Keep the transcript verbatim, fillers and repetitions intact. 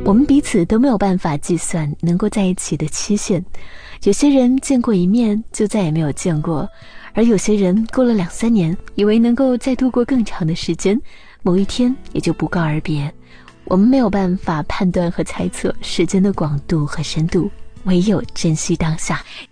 我们彼此都没有办法计算能够在一起的期限，有些人见过一面就再也没有见过，而有些人过了两三年，以为能够再度过更长的时间，某一天也就不告而别。我们没有办法判断和猜测时间的广度和深度，唯有珍惜当下。